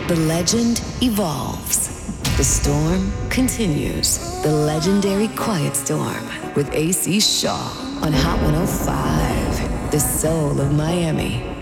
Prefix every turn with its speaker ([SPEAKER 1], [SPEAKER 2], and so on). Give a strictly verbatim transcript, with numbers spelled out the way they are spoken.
[SPEAKER 1] The legend evolves. The storm continues. The legendary Quiet Storm with A C Shaw on Hot one oh five, the soul of Miami.